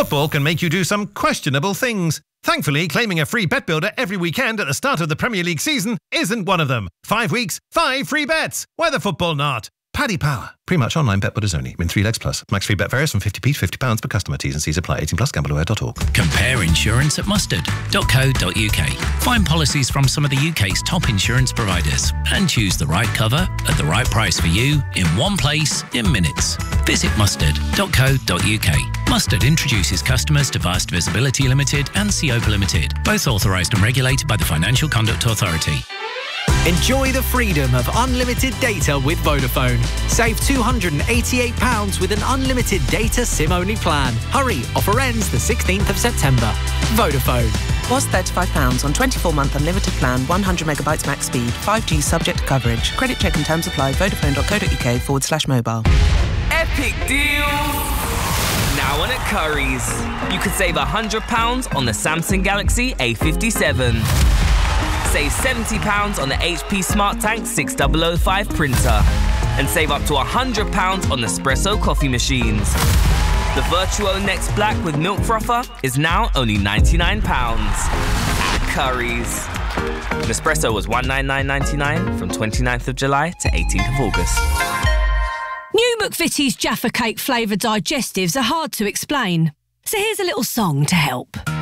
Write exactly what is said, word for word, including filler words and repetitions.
Football can make you do some questionable things. Thankfully, claiming a free bet builder every weekend at the start of the Premier League season isn't one of them. Five weeks, five free bets. Why the football not? Paddy Power. Pre-match online bet builders only. Win three legs plus. Max free bet varies from fifty p to fifty pounds per customer. T's and C's apply. eighteen plus gamble aware dot org. Compare insurance at mustard dot co dot uk. Find policies from some of the U K's top insurance providers and choose the right cover at the right price for you in one place in minutes. Visit mustard dot co dot uk. Mustard introduces customers to Vast Visibility Limited and Seopa Limited, both authorised and regulated by the Financial Conduct Authority. Enjoy the freedom of unlimited data with Vodafone. Save two hundred eighty-eight pounds with an unlimited data SIM-only plan. Hurry, offer ends the sixteenth of September. Vodafone. Was thirty-five pounds on twenty-four month unlimited plan, one hundred megabytes max speed, five G subject to coverage. Credit check and terms apply. Vodafone dot co dot uk forward slash mobile. Epic deals! Now on at Curry's. You could save one hundred pounds on the Samsung Galaxy A fifty-seven. Save seventy pounds on the H P SmartTank six thousand five printer. And save up to one hundred pounds on Nespresso coffee machines. The Virtuo Next Black with milk frother is now only ninety-nine pounds. At Curry's. Nespresso was one hundred ninety-nine pounds ninety-nine from twenty-ninth of July to eighteenth of August. New McVitie's Jaffa Cake flavoured digestives are hard to explain. So here's a little song to help.